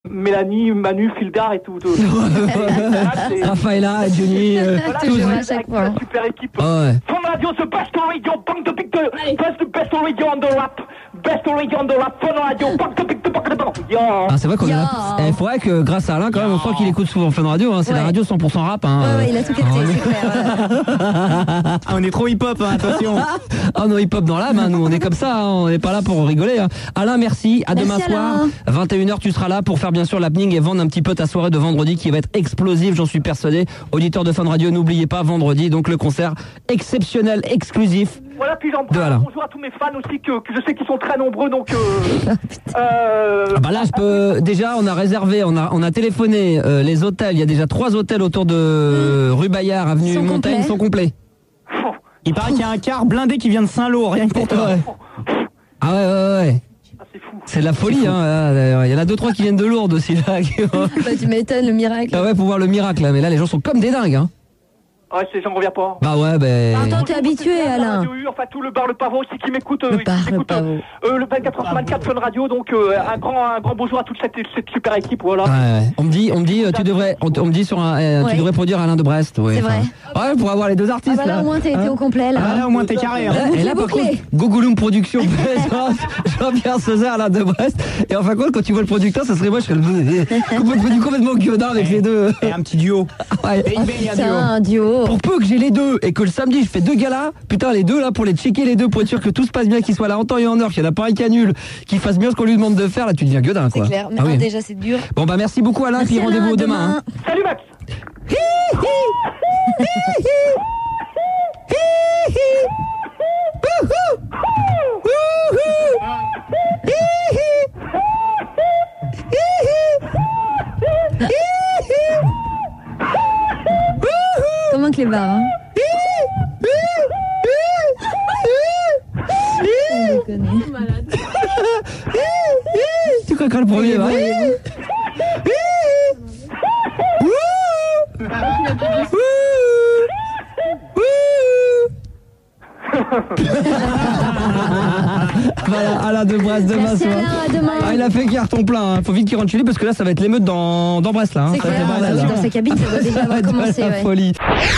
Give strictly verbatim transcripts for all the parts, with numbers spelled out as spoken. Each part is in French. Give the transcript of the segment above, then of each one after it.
Mélanie, Manu, Fildar et tout. tout. Rafaela, Johnny, euh, voilà, toujours avec à chaque fois. une super équipe. Oh, ouais. Fun Radio, the best radio, bank the pick the best, the best radio on the rap, best radio on the rap, Fun Radio, bank the pick the bank the bank. Yo. Ah, c'est vrai qu'on Yo. a. Il faudrait que grâce à Alain, quand même, on sent qu'il écoute souvent Fun Radio. Hein. C'est Ouais. la radio cent pour cent rap. Hein. Ouais, ouais, il a tout capté, c'est clair. Ah, on est trop hip-hop, hein, attention. Ah, on est hip-hop dans l'âme, hein, nous, on est comme ça, hein, on n'est pas là pour rigoler. Hein. Alain, merci. À Merci, demain soir, Alain. vingt et une heures, tu seras là pour faire bien sûr l'happening et vendre un petit peu ta soirée de vendredi qui va être explosive, j'en suis persuadé. Auditeur de Fun Radio, n'oubliez pas, vendredi, donc le concert exceptionnel, exclusif. Voilà, puis j'en De Alain. prends bonjour à tous mes fans aussi, que, que je sais qu'ils sont très nombreux, donc... Euh, euh, Ah bah là, je peux. Déjà, on a réservé, on a, on a téléphoné euh, les hôtels. Il y a déjà trois hôtels autour de rue Bayard, avenue Sont Montaigne, complets. sont complets. Il paraît qu'il y a un car blindé qui vient de Saint-Lô, rien que pour toi. Ouais. Ah ouais, ouais, ouais. ah, c'est fou. C'est de la folie, hein. là, d'ailleurs. Il y en a deux, trois qui viennent de Lourdes aussi, là. qui- Bah, tu m'étonnes, le miracle. Ah ouais, pour voir le miracle, là. Mais là, les gens sont comme des dingues, hein. Ouais, c'est- j'en reviens pas. Bah ouais, ben. Attends, t'es habitué, Alain. Radio U, enfin tout le bar Le Pavot aussi qui m'écoute. Le euh, bar qui Le m'écoute, Pavot. euh, le vingt-quatre heures sur vingt-quatre Fun Radio, donc euh, un grand un grand bonjour à toute cette, cette super équipe, voilà. Ouais, ouais. On me dit, on me dit, euh, tu devrais, on, on me dit sur un, euh, Ouais. tu devrais produire Alain de Brest. Ouais, C'est vrai. enfin. Ouais, pour avoir les deux Ah artistes bah là, là. au moins, t'as été Hein au complet, là. Ah, là, au moins, t'es carré. Hein. Et là, par bouclé. contre, Gogouloum Production, Jean-Pierre Césaire, Alain de Brest. Et en fin de compte, quand tu vois le producteur, ça serait moi, je serais le- complètement, complètement gueudin avec les deux. Et un petit duo. Ouais. Et il y a C'est duo. un duo. Pour peu que j'ai les deux et que le samedi je fais deux galas, putain les deux là pour les checker les deux pour être sûr que tout se passe bien, qu'ils soient là en temps et en heure, qu'il y en a pas un qui annule, qu'il fasse bien ce qu'on lui demande de faire, là tu deviens gueudin C'est quoi. clair. Mais Ah un, oui. déjà, c'est dur. Bon bah merci beaucoup Alain, Merci, puis rendez-vous Alain, demain. hein. Salut Max. Comment que les barres, hein? On déconne. Tu crois que le premier va Voilà, Alain de Brest demain Merci, soir. Alain, à demain. Ah, il a fait carton plein, hein. Faut vite qu'il rentre chez lui parce que là ça va être l'émeute dans, dans Brest là. Hein. C'est Ça va clair, être le bordel, bah oui, là. dans sa cabine, ça doit déjà Ça va avoir être de commencé, la ouais. folie.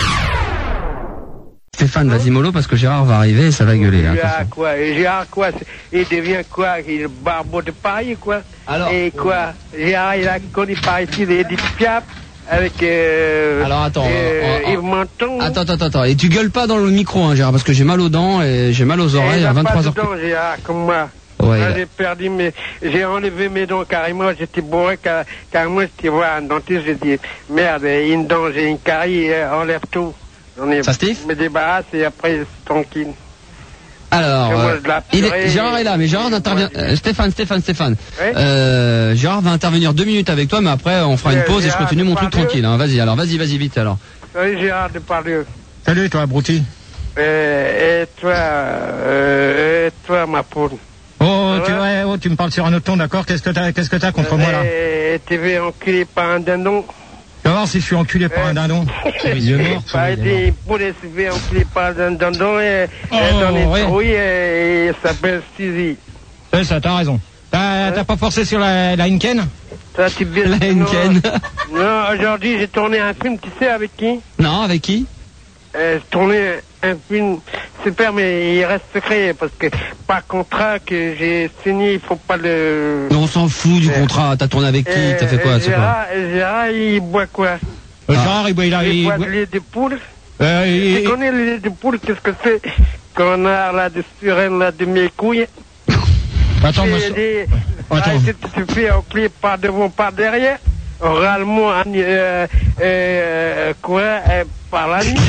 Stéphane, vas-y mollo parce que Gérard va arriver et ça va gueuler. Hein, Gérard quoi Et Gérard quoi Il devient quoi Il est barbeau de Paris quoi Alors- Et quoi Gérard il a connu par ici les Edith Piaf avec euh, Alors, attends, euh, on- on- Yves Montand. Attends, attends, attends. Et tu gueules pas dans le micro, hein, Gérard, parce que j'ai mal aux dents et j'ai mal aux Et oreilles il à a pas vingt-trois de heures. dents, Gérard, comme moi. Ouais, Moi, il a- j'ai perdu mes... J'ai enlevé mes dents carrément, j'étais bourré car, car moi j'étais voir un dentiste, j'ai dit merde, une dent, j'ai une carie, euh, enlève tout. J'en ai Ça, Steve me débarrasse et après c'est tranquille. Alors, Moi, euh, je la il est- purée. Gérard est là, mais Gérard intervient. Ouais. euh, Stéphane, Stéphane, Stéphane. Ouais. Euh, Gérard va intervenir deux minutes avec toi, mais après on fera une Euh, pause et je Gérard, continue mon truc parle-le. tranquille. Hein. Vas-y, alors, vas-y, vas-y vite alors. Salut Gérard de Pardieu. Salut, toi, Brouti. Euh, et toi, euh, et toi ma poule. Oh, tu, Ouais. ouais, oh, tu me parles sur un autre ton, d'accord? Qu'est-ce que t'as, qu'est-ce que t'as contre moi, là? Et tu veux enculer par un dindon. Tu vas voir si je suis enculé par un dindon. Il est mort, Bah, celui-là, il est des poules se fait enculer par un dindon et, Oh, et dans les ouais. trouilles et il s'appelle Stizzy. mort. C'est ça, t'as raison. T'as, t'as pas forcé sur la, la Hinken? Toi, tu baisses- La Henken. Non, non, aujourd'hui j'ai tourné un film, tu sais avec qui? Non, avec qui? Euh, j'ai tourné un film super, mais il reste secret parce que par contrat que j'ai signé, il faut pas le. Mais on s'en fout du contrat. T'as tourné avec qui? Euh, T'as fait quoi? C'est quoi? Gérard, Gérard, il boit quoi? Euh, Gérard, il boit, il a, Il il boit boit- de lait de poule. euh, il- Tu connais le lait de poule, qu'est-ce que c'est? Qu'on a là de surène là de mes couilles. Attends, moi, Et je- des- Attends. Ah, tu te fais enculer par devant, par derrière. Oralement, euh, euh, quoi, euh, par la nuit.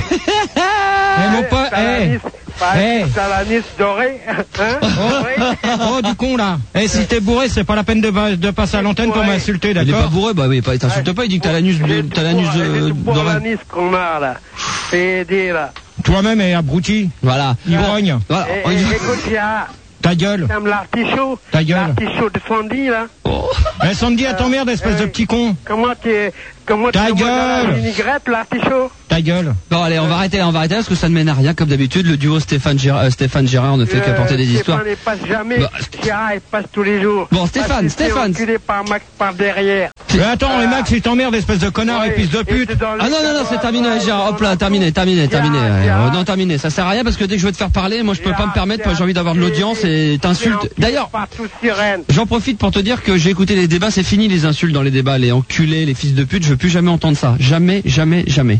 Eh, mon pote, Par la eh. nuit, par Eh. par la nuit dorée. Hein? Oui. Oh, du con, là. Eh, si t'es bourré, c'est pas la peine de, ba- de passer à l'antenne pour Ouais. m'insulter, Il est pas d'accord? bourré, bah oui, pas, t'insulte pas, il dit que t'as l'anus, de- t'as l'anus de, Pour dans la la- nuit qu'on a là. C'est aider là. Toi-même est abruti. Voilà. Ivrogne. Voilà. Et, On y et, va. écoute, Gérard, Ta gueule. t'aimes l'artichaut? Ta gueule. L'artichaut de Sandy là. Oh. Eh, Sandy, à ton merde, espèce de petit con. Comment tu Comment Ta tu le vois dans la gueule. vinaigrette, l'artichaut? Ta gueule. Bon allez, on va arrêter là, on va arrêter là parce que ça ne mène à rien comme d'habitude. Le duo Stéphane Gérard, euh, Stéphane Gérard ne fait qu'apporter des histoires. Stéphane, il passe jamais. Bah, Gérard, il passe tous les jours. Bon, Stéphane, Parce qu'il s'est Stéphane. enculé par Max par derrière. Mais attends, et Max, il t'emmerde, espèce de connard Ouais, et fils de et pute. c'est dans Ah les non non non, c'est cadres, terminé ouais, Gérard. Hop dans là, la terminé, terminé, Gérard, terminé. Ouais, Gérard. euh, non terminé. Ça sert à rien parce que dès que je veux te faire parler, moi je peux pas me permettre. Moi j'ai envie d'avoir de l'audience et t'insultes. D'ailleurs. Partout sirène. J'en profite pour te dire que j'ai écouté les débats, c'est fini les insultes dans les débats, les enculés, les fils de pute, je veux plus jamais entendre ça. Jamais, jamais, jamais.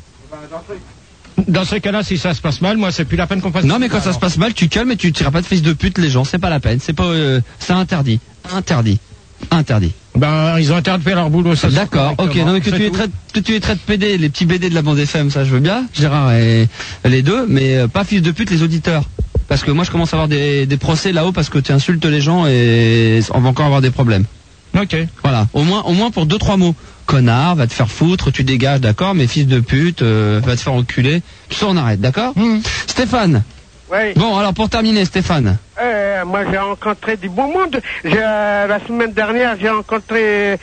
Dans ces cas-là, si ça se passe mal, moi, c'est plus la peine qu'on fasse. Non mais quand ça se passe mal, tu calmes et tu tireras pas de fils de pute les gens, c'est pas la peine, c'est pas euh, c'est interdit. Interdit. Interdit. Ben, ils ont intérêt de faire leur boulot, ça. D'accord, ok, correctement. non mais que C'est tu es tout. très que tu es très de P D, les petits B D de la bande F M, ça je veux bien, Gérard et les deux, mais euh, pas fils de pute les auditeurs. Parce que moi je commence à avoir des, des procès là-haut parce que tu insultes les gens et on va encore avoir des problèmes. Ok. Voilà, au moins, au moins pour deux trois mots. Connard, va te faire foutre, tu dégages, d'accord, mais fils de pute, euh, va te faire enculer. Tout ça on arrête, d'accord Mmh. Stéphane. Oui. Bon, alors pour terminer, Stéphane. Euh, moi, j'ai rencontré du bon monde. J'ai, euh, la semaine dernière, j'ai rencontré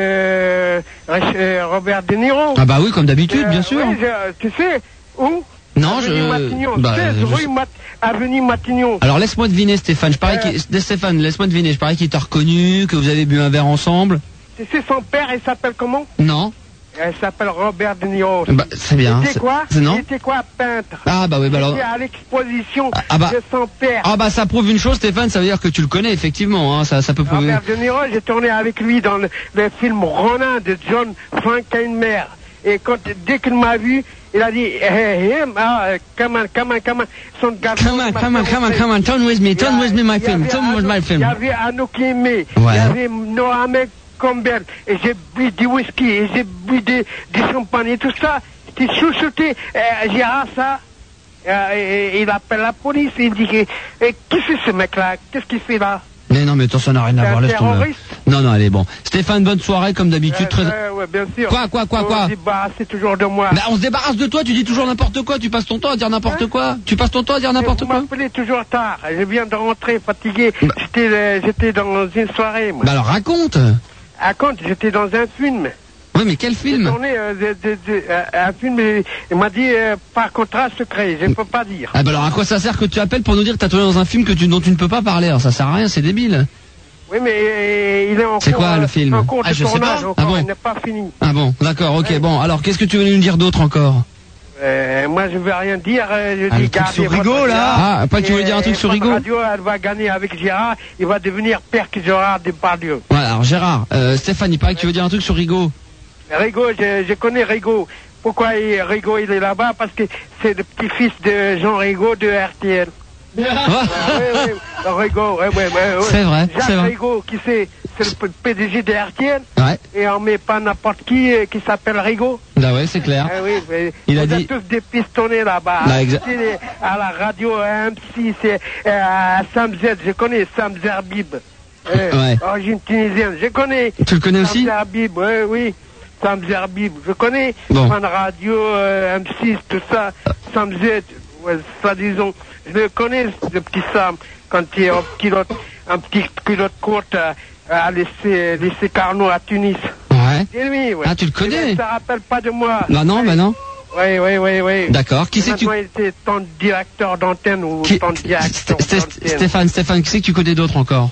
euh, euh, Robert De Niro. Ah bah oui, comme d'habitude, Euh, bien sûr. oui, je- tu sais où? Non, Avenue je- Matignon. bah, Tu sais, je- rue Mat- Avenue Matignon. Alors laisse-moi deviner, Stéphane. Je parie Euh. qu'il... Stéphane, laisse-moi deviner. Je parie qu'il t'a reconnu, que vous avez bu un verre ensemble. Tu sais, son père, il s'appelle comment? Non. Il s'appelle Robert De Niro. Bah, c'est bien. Il était c'est- quoi? c'est- non. Il était quoi, peintre? Ah bah oui, bah Il alors. était à l'exposition Ah bah. de son père. Ah bah ça prouve une chose, Stéphane. Ça veut dire que tu le connais effectivement. Hein, ça, ça peut prouver. Robert De Niro, j'ai tourné avec lui dans le, le film Ronin de John Frankenheimer. Et quand, dès qu'il m'a vu, il a dit, hey, him, ah, come on, come on, come on. Son garçon, Come on, il m'a come on, fait come on, rentrer. come on. Turn with me, Il y turn a- with me, my il y film, avait turn with Anouk- my film. Il y avait Anouk Aimé, Ouais. il y avait Mohamed Campbell, et j'ai bu du whisky, et j'ai bu des- du champagne, et tout ça. J'étais chouchouté, euh, Gérard, ça. Euh, et, et il appelle la police, et il dit, eh, eh, qu'est-ce que c'est ce mec-là? Qu'est-ce qu'il fait là? Mais non, mais attends, ça n'a rien C'est à voir. un Laisse tomber. terroriste? Non, non, allez, bon. Stéphane, bonne soirée comme d'habitude. Très... Euh, ouais, bien sûr. Quoi, quoi, quoi, On quoi se débarrasse toujours de moi. Bah, on se débarrasse de toi. Tu dis toujours n'importe quoi. Tu passes ton temps à dire n'importe quoi. Tu passes ton temps à dire n'importe Vous quoi. m'appelez toujours tard. Je viens de rentrer fatigué. Bah. J'étais, euh, j'étais dans une soirée, moi. Bah alors raconte. À compte, j'étais dans un film. Oui, mais quel J'ai film? tourné euh, de- de- de- euh, un film. et Il m'a dit euh, par contrat secret. Je ne peux pas dire. Ah bah alors à quoi ça sert que tu appelles pour nous dire que t'as tourné dans un film que tu, dont tu ne peux pas parler? Alors ça sert à rien, c'est débile. Oui, mais euh, il est en C'est cours. quoi, le euh, film En cours Ah, de je sais tournage pas. encore. Ah bon Il n'est pas fini. Ah bon, d'accord, ok, Ouais. bon. Alors qu'est-ce que tu veux nous dire d'autre encore? Euh, moi, je ne veux rien dire. euh, Je Ah, dis le truc gardez sur votre Rigaud, là. Gérard. Ah, pas que tu voulais Et dire un truc sur Fun Rigaud. Radio, elle va gagner avec Gérard. Il va devenir père que Gérard Depardieu. Voilà, alors Gérard, euh, Stéphane, il paraît que tu veux dire un truc sur Rigaud. Rigaud, je, je connais Rigaud. Pourquoi il, Rigaud il est là-bas? Parce que c'est le petit-fils de Jean Rigaud de R T L. Ah, oui, oui, Rigaud, oui, oui, oui. C'est vrai, Jacques c'est vrai. Rigaud, qui c'est, c'est le P D G de R T L. Ouais, Et on met pas n'importe qui euh, qui s'appelle Rigaud. bah ouais, c'est clair. Eh oui, mais Il a vous dit- êtes tous des pistonnés là-bas. Bah, exa- C'est à la radio M six, c'est euh, à Sam Z, je connais Sam Zerbib. Euh, Ouais. Origine tunisienne, je connais. Tu le connais Sam aussi? Zerbib, oui, oui. Sam Zerbib, je connais. Bon. Fan Radio, euh, M six, tout ça. Sam Z, ouais, ça disons. Je le connais, le petit Sam, quand il est en pilote, un petit culotte courte euh, à laisser, laisser Carnot à Tunis. Ouais. C'est lui, ouais. Ah, tu le connais? Eh ben, ça rappelle pas de moi. Bah non, bah non. Oui, oui, oui, oui. D'accord. Qui c'est que tu... Maintenant, il était ton directeur d'antenne ou Qui- ton directeur Sté- Sté- d'antenne. Stéphane, Stéphane, qui c'est que tu connais d'autre encore?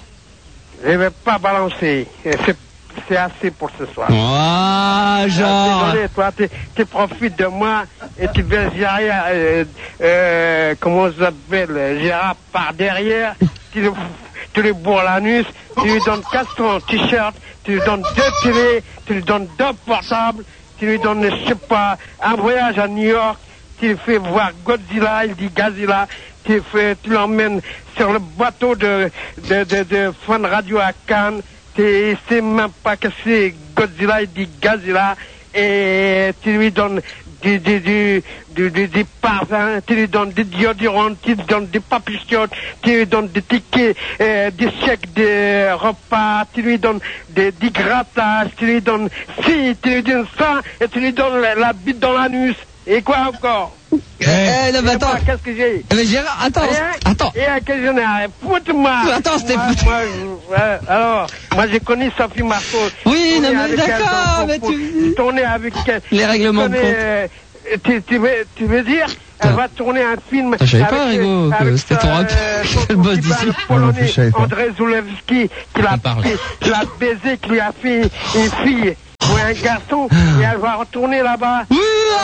Je vais pas balancer. C'est, c'est assez pour ce soir. Ah, Ah, genre. désolé, toi, tu, tu profites de moi et tu veux gérer, euh, euh, comment ça s'appelle, euh, Gérard par derrière, tu le, tu lui bourres l'anus, tu lui donnes quatre cents t-shirts, tu lui donnes deux télés, tu lui donnes deux portables, tu lui donnes, je sais pas, un voyage à New York, tu lui fais voir Godzilla, il dit Godzilla, tu, fais, tu l'emmènes sur le bateau de, de, de, de Fun Radio à Cannes, tu sais même pas que c'est Godzilla, il dit Godzilla, et tu lui donnes du, du, du, du, du, du parfum, tu lui donnes des déodorants, tu lui donnes des papillotes, tu lui donnes des tickets, euh, des chèques de repas, tu lui donnes des, des grattages, tu lui donnes ci, tu lui donnes ça, et tu lui donnes la, la bite dans l'anus. Et quoi encore? Eh, eh, non, mais Et attends. moi, qu'est-ce que j'ai? Eh, mais Gérard, attends, Rien. attends. Et à quel j'en ai rien à foutre, moi. Attends, c'était moi, foutu. moi, je- ouais, alors, moi, j'ai connu Sophie Marceau. Oui, Tourner non, mais avec elle d'accord, dans- mais pour- tu- Tourner avec elle. Les règlements de Connais, compte. euh, Tu, tu, veux, tu veux dire, elle Putain. va tourner un film. Putain, je savais avec, pas, Rigo, euh, que avec c'était sa- ton rap. son Le boss petit d'ici. père Ah non plus, je polonais, savais pas. André Zulewski, qui l'a On parle. qui l'a baisé, qui lui a fait une fille ou un garçon, et elle va retourner là-bas. Oui,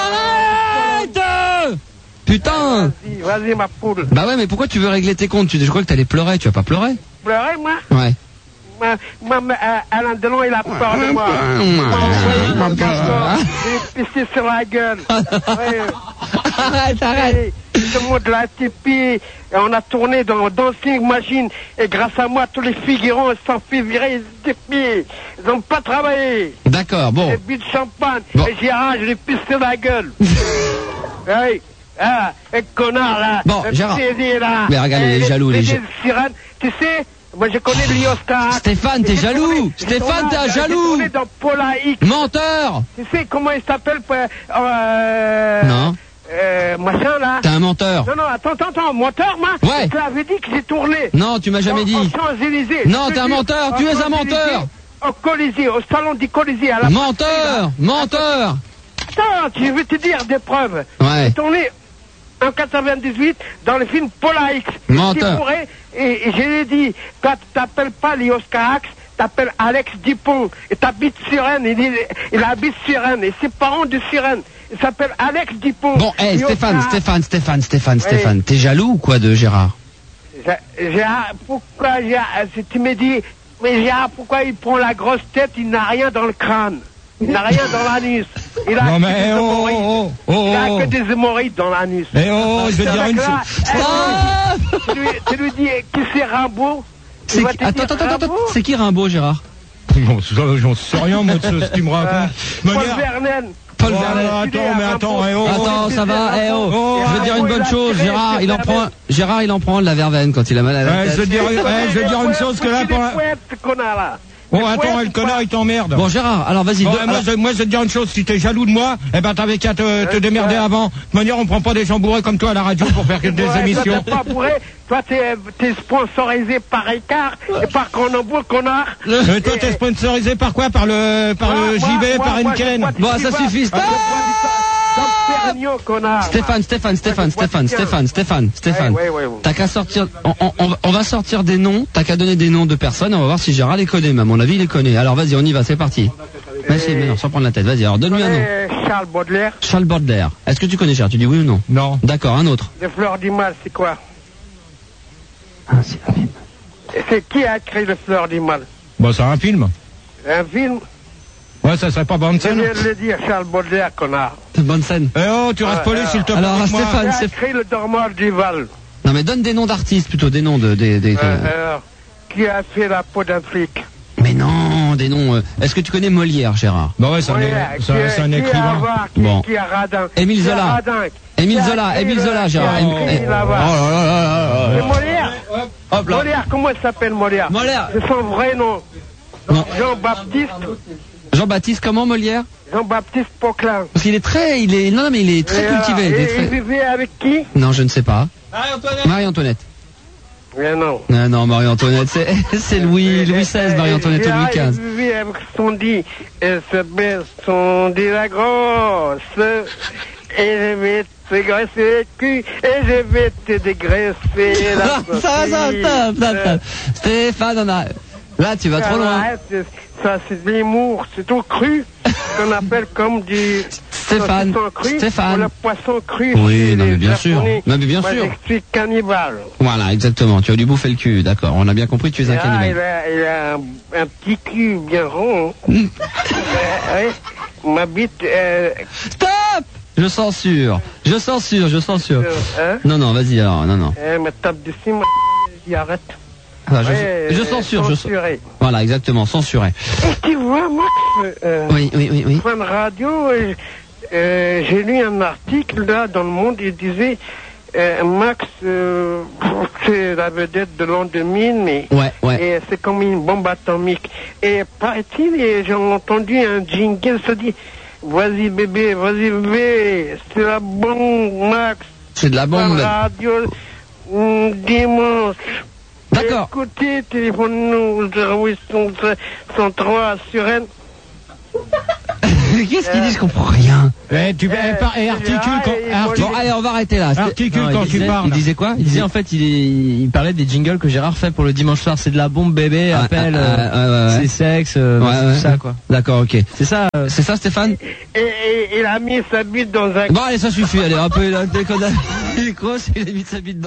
arrête! Putain! Vas-y, vas-y, ma poule. Bah ouais, mais pourquoi tu veux régler tes comptes? Tu- Je crois que t'allais pleurer, tu vas pas pleurer? Pleurer, moi? Ouais. Moi, moi, mais, euh, Alain Delon, il a peur de moi. Ouais. Mon garçon, il est pissé sur la gueule. Ouais. Arrête, arrête! Et tout le monde l'a tipé. Et on a tourné dans Dancing Machine. Et grâce à moi, tous les figurants ils sont fait virer. Ils étaient pis. Ils n'ont pas travaillé. D'accord, bon. J'ai bu de champagne. Bon. Et Gérard, je l'ai pissé la gueule. Oui. Ah, et connard là. Bon, le Gérard. P D, là. Mais regarde, il est Et jaloux, les il est P D sirènes. Tu sais, moi je connais Liostar. Stéphane, t'es jaloux! Stéphane, t'es un jaloux! J'ai tourné dans Pola X. Menteur! Tu sais comment il s'appelle? euh, Non. Euh, machin là. T'es un menteur. Non, non, attends, attends, attends, menteur, moi. Ouais. Je t'avais dit que j'ai tourné. Non, tu m'as jamais Au- dit. Aux Champs-Élysées. Non, Je t'es un dis, menteur, aux tu es un Champs-Élysées, menteur. Au Colisée, au salon du Colisée, à la. Menteur! Menteur! Attends, je vais te dire des preuves. Ouais. J'ai tourné en quatre-vingt-dix-huit dans le film Pola X. Menteur. J'étais bourré, Et, et je lui ai dit, quand tu t'appelles pas Lioscar Axe, t'appelles Alex Dupont. Et t'habites Suresnes. Il, il, il habite Suresnes. Et ses parents de Suresnes. Il s'appelle Alex Dupont. Bon, hé, Lioscar Stéphane, Axe. Stéphane, Stéphane, Stéphane, Oui. Stéphane, t'es jaloux ou quoi de Gérard? J'ai- Gérard, pourquoi Gérard, si tu me dis, mais Gérard, pourquoi il prend la grosse tête, il n'a rien dans le crâne. Il n'a rien dans l'anus. Il a Non, que mais des oh, hémorroïdes. oh, oh, oh, Il a oh. que des hémorroïdes dans l'anus. Eh oh, je vais Ce dire une mec-là, chose. eh, tu, lui, tu lui dis qui c'est Rimbaud. il C'est va qui- te Attends, dire attends, attends, Rimbaud. c'est qui Rimbaud, Gérard? Bon, ça, j'en sais rien, moi, de ce que tu me racontes. Me Paul dire- Verlaine. Paul Oh, Verlaine. attends, mais attends, eh oh. Attends, ça va, eh oh, Oh, je veux dire une il bonne a chose, tiré Gérard, ses il en prend, verveines. Gérard, il en prend de la verveine quand il a mal à la Ouais, je tête. veux dire, ouais, je veux dire une chose que là, Faut pour qu'il la... est poète, ce connard là. Oh, Les attends, poètes, le ou connard, pas il t'emmerde. Bon, Gérard, alors vas-y. Bon, deux- ouais, moi, alors- je, moi, je vais te dire une chose, si t'es jaloux de moi, eh ben, t'avais qu'à te, te démerder avant. De toute manière, on prend pas des gens bourrés comme toi à la radio pour faire que des Ouais, émissions. Toi, t'es pas bourré. Toi, t'es, t'es sponsorisé par Ricard et par Cronenbourg, connard. Euh, toi, t'es sponsorisé par quoi? Par le, par Moi, le moi, J V, moi, par moi, Henken? je bois du Bon, ça Chivas. suffit, Je stop. bois du Dom Pérignon, connard. Stéphane, Stéphane, Stéphane, je bois Stéphane, bien. Stéphane, Stéphane, Stéphane. Ouais, ouais, ouais. T'as qu'à sortir, on, on- on va- on va sortir des noms, t'as qu'à donner des noms de personnes, on va voir si Gérard les connaît, mais à mon avis, il les connaît. Alors vas-y, on y va, c'est parti. Vas-y, mais non, sans prendre la tête, vas-y, alors donne-lui un nom. Euh, Charles Baudelaire. Charles Baudelaire. Est-ce que tu connais Gérard? Tu dis oui ou non? Non. D'accord, un autre. Les fleurs du mal, c'est quoi? Ah, c'est un film. Et c'est qui a écrit les fleurs du mal? Bon, c'est un film. Un film? Ouais, ça serait pas bonne Je scène. viens de le dire, Charles Baudelaire, connard. Bonne scène. Eh oh, tu restes Ouais, poli, alors. s'il te plaît. Alors, avec moi. Stéphane, Qui a c'est- écrit le dormoir du Val? Non, mais donne des noms d'artistes plutôt, des noms de, des, des- Euh, alors, qui a fait la peau d'Afrique? Mais non, des noms. euh, Est-ce que tu connais Molière, Gérard? Bah ouais, c'est un, Ouais, é- qui c'est un- a- c'est un qui a écrivain. avoir- qui- Bon. Qui a Radin? Émile Qui a Zola. Radin? Émile Qui a Zola, écrit Émile le- Zola, qui a Gérard. écrit Émile- eh, là-bas? Oh là là là là C'est là. Molière. Hop là. Molière, comment il s'appelle Molière? Molière. C'est son vrai nom. Non. Jean-Baptiste. Jean-Baptiste, comment Molière? Jean-Baptiste Poquelin. Parce qu'il est très, il est, non, non, mais il est très Et, cultivé. euh, il est Et très- il vivait avec qui? Non, je ne sais pas. Marie-Antoinette. Marie-Antoinette. Mais non. Non, non, Marie-Antoinette, c'est, c'est Louis, Louis seize, Marie-Antoinette, ou Louis quinze. Il vivait avec son dit, et se baisse son dit la grosse, et je vais te graisser le cul, et je vais te dégraisser la Ça, ça, ça, ça, ça, ça. Stéphane, on a, là, tu vas trop loin. Arrête, c'est- ça c'est de l'humour, c'est tout cru, qu'on appelle comme du Stéphane, saucisson cru, Stéphane. ou le poisson cru. Oui, chez non, mais les bien sûr. Japonais. Non, mais bien Moi, sûr. je suis cannibale. Voilà, exactement. Tu as dû bouffer le cul, d'accord. On a bien compris que tu es un Ah, il cannibale. a, il a un, un petit cul bien rond. euh, oui, ma bite, euh, Stop! Je censure. Je censure, je censure. euh, hein, Non, non, vas-y alors, non, non. elle me tape dessus, ma j'y arrête. Ah, je, Ouais, je euh, censure, je censuré. Voilà, exactement, censuré. Et tu vois, Max, euh, Oui, oui, oui, oui. Point de radio, euh, euh, j'ai lu un article là dans le Monde, il disait euh, Max, euh, c'est la vedette de l'an deux mille, mais Ouais, ouais. et c'est comme une bombe atomique. Et paraît-il, et j'ai entendu un jingle se dit Vas-y bébé, vas-y bébé, c'est la bombe, Max. C'est de la bombe. La radio, mm, dimanche. D'accord. Écoutez, téléphone-nous, zéro huit cent trois sur N. Qu'est-ce qu'il dit? Je comprends rien. Eh, tu, eh, par- eh, articule quand, articule, Bon, allez, on va arrêter là. articule Non, il quand disait- tu parles. Il disait quoi Il disait en fait, il, est- il parlait des jingles que Gérard fait pour le dimanche soir. C'est de la bombe bébé, Ah, appel, ah, euh, ah, ouais, ouais, ouais. c'est sexe, euh, Ouais, c'est ouais. tout ça quoi. D'accord, ok. C'est ça. euh, C'est ça, Stéphane? Et, et, il a mis sa bite dans un Bon, allez, ça suffit. Allez, un peu, là, dès qu'on a les grosses, il a mis sa bite dans